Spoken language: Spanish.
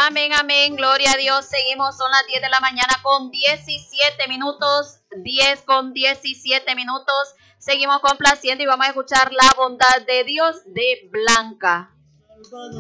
Amén, amén, gloria a Dios. Seguimos, son las 10 de la mañana con 17 minutos, 10 con 17 minutos. Seguimos complaciendo y vamos a escuchar La bondad de Dios de Blanca.